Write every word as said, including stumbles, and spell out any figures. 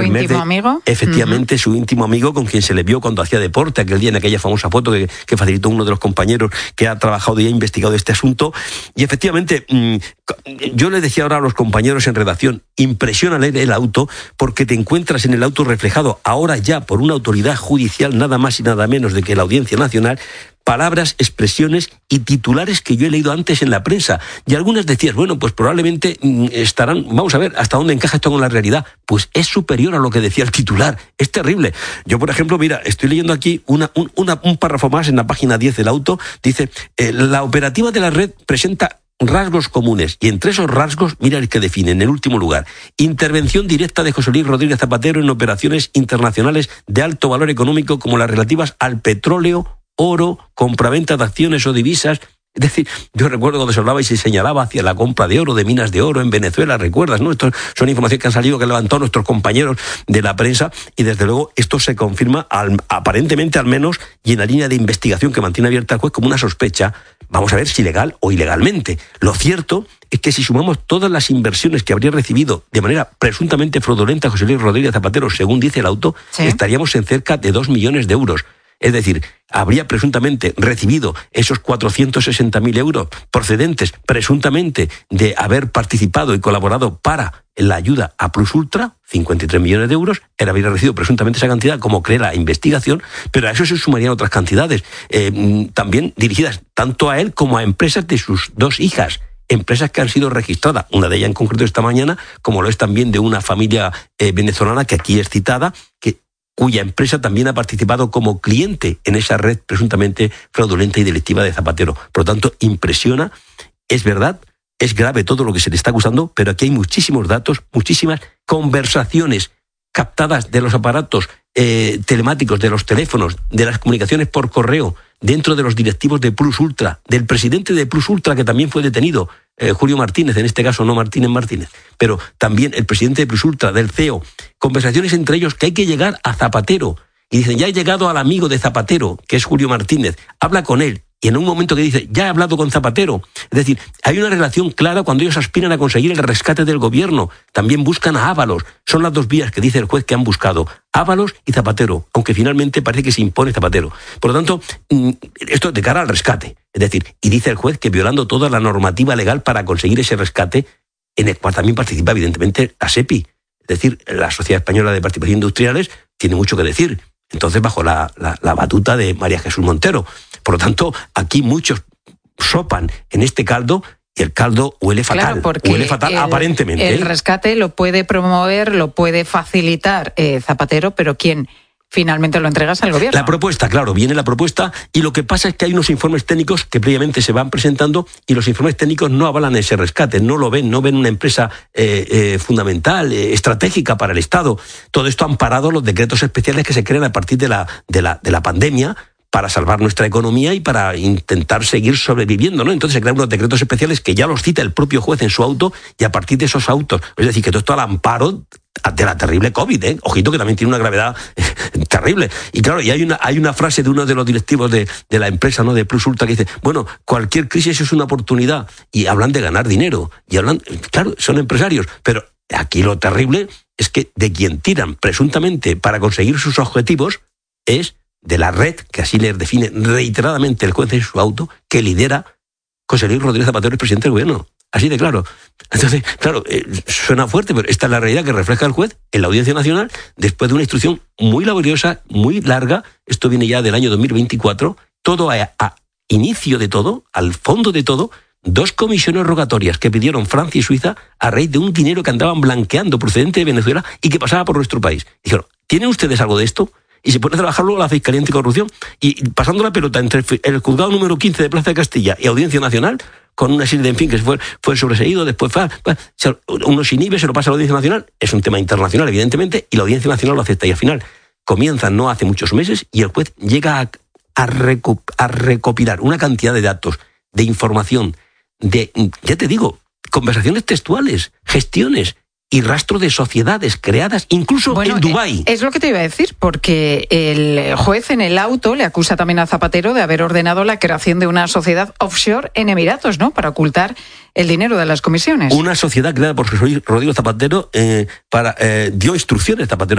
el mes de... ¿Su íntimo amigo? Efectivamente, uh-huh. su íntimo amigo, con quien se le vio cuando hacía deporte, aquel día en aquella famosa foto que, que facilitó uno de los compañeros que ha trabajado y ha investigado este asunto. Y efectivamente, yo le decía ahora a los compañeros en redacción, impresiona leer el auto porque te encuentras en el auto reflejado ahora ya por una autoridad judicial, nada más y nada menos de que la Audiencia Nacional, palabras, expresiones y titulares que yo he leído antes en la prensa. Y algunas decías, bueno, pues probablemente estarán, vamos a ver hasta dónde encaja esto con la realidad. Pues es superior a lo que decía el titular. Es terrible. Yo, por ejemplo, mira, estoy leyendo aquí una, un, una, un párrafo más en la página diez del auto. Dice, eh, la operativa de la red presenta rasgos comunes, y entre esos rasgos, mira el que define en el último lugar: intervención directa de José Luis Rodríguez Zapatero en operaciones internacionales de alto valor económico como las relativas al petróleo, oro, compraventa de acciones o divisas. Es decir, yo recuerdo cuando se hablaba y se señalaba hacia la compra de oro, de minas de oro en Venezuela, ¿recuerdas? ¿No? Esto son informaciones que han salido, que han levantado nuestros compañeros de la prensa, y desde luego esto se confirma al, aparentemente al menos, y en la línea de investigación que mantiene abierta el juez, como una sospecha, vamos a ver si legal o ilegalmente. Lo cierto es que si sumamos todas las inversiones que habría recibido de manera presuntamente fraudulenta José Luis Rodríguez Zapatero, según dice el auto, ¿sí?, estaríamos en cerca de dos millones de euros. Es decir, habría presuntamente recibido esos cuatrocientos sesenta mil euros procedentes presuntamente de haber participado y colaborado para la ayuda a Plus Ultra, cincuenta y tres millones de euros. Él habría recibido presuntamente esa cantidad, como cree la investigación, pero a eso se sumarían otras cantidades, eh, también dirigidas tanto a él como a empresas de sus dos hijas. Empresas que han sido registradas, una de ellas en concreto esta mañana, como lo es también de una familia eh, venezolana que aquí es citada, que cuya empresa también ha participado como cliente en esa red presuntamente fraudulenta y delictiva de Zapatero. Por lo tanto, impresiona, es verdad, es grave todo lo que se le está acusando, pero aquí hay muchísimos datos, muchísimas conversaciones captadas de los aparatos eh, telemáticos, de los teléfonos, de las comunicaciones por correo, dentro de los directivos de Plus Ultra, del presidente de Plus Ultra, que también fue detenido, eh, Julio Martínez, en este caso no Martínez Martínez, pero también el presidente de Plus Ultra, del C E O, conversaciones entre ellos que hay que llegar a Zapatero, y dicen, ya he llegado al amigo de Zapatero, que es Julio Martínez, habla con él, y en un momento que dice, ya he hablado con Zapatero. Es decir, hay una relación clara cuando ellos aspiran a conseguir el rescate del gobierno. También buscan a Ábalos. Son las dos vías que dice el juez que han buscado, Ábalos y Zapatero, aunque finalmente parece que se impone Zapatero. Por lo tanto, esto de cara al rescate. Es decir, y dice el juez que violando toda la normativa legal para conseguir ese rescate, en el cual también participa evidentemente la SEPI. Es decir, la Sociedad Española de Participaciones Industriales tiene mucho que decir. Entonces, bajo la, la, la batuta de María Jesús Montero. Por lo tanto, aquí muchos sopan en este caldo y el caldo huele fatal. Claro, huele fatal el, aparentemente. El ¿eh? rescate lo puede promover, lo puede facilitar eh, Zapatero, pero ¿quién finalmente lo entregas al gobierno? La propuesta, claro, viene la propuesta, y lo que pasa es que hay unos informes técnicos que previamente se van presentando, y los informes técnicos no avalan ese rescate, no lo ven, no ven una empresa eh, eh, fundamental, eh, estratégica para el Estado. Todo esto han parado los decretos especiales que se crean a partir de la, de la, de la pandemia, para salvar nuestra economía y para intentar seguir sobreviviendo, ¿no? Entonces se crean unos decretos especiales que ya los cita el propio juez en su auto, y a partir de esos autos, es decir, que todo esto al amparo de la terrible COVID, ¿eh? Ojito, que también tiene una gravedad eh, terrible. Y claro, y hay una, hay una frase de uno de los directivos de, de la empresa, ¿no?, de Plus Ultra, que dice, bueno, cualquier crisis es una oportunidad, y hablan de ganar dinero, y hablan, claro, son empresarios, pero aquí lo terrible es que de quien tiran presuntamente para conseguir sus objetivos es de la red, que así le define reiteradamente el juez en su auto, que lidera José Luis Rodríguez Zapatero, el presidente del gobierno. Así de claro. Entonces, claro, eh, suena fuerte, pero esta es la realidad que refleja el juez en la Audiencia Nacional, después de una instrucción muy laboriosa, muy larga. Esto viene ya del año dos mil veinticuatro, todo a, a inicio de todo, al fondo de todo, dos comisiones rogatorias que pidieron Francia y Suiza a raíz de un dinero que andaban blanqueando procedente de Venezuela y que pasaba por nuestro país. Dijeron, ¿tienen ustedes algo de esto? Y se pone a trabajar luego la Fiscalía Anticorrupción, y pasando la pelota entre el juzgado número quince de Plaza de Castilla y Audiencia Nacional, con una serie de, en fin, que fue, fue sobreseído, después fue, uno se inhibe, se lo pasa a la Audiencia Nacional, es un tema internacional, evidentemente, y la Audiencia Nacional lo acepta, y al final comienzan no hace muchos meses, y el juez llega a, a, reco, a recopilar una cantidad de datos, de información, de, ya te digo, conversaciones textuales, gestiones, y rastro de sociedades creadas incluso bueno, en Dubái. Es lo que te iba a decir, porque el juez en el auto le acusa también a Zapatero de haber ordenado la creación de una sociedad offshore en Emiratos, ¿no?, para ocultar el dinero de las comisiones. Una sociedad creada por José Luis Rodríguez Zapatero eh, para, eh, dio instrucciones Zapatero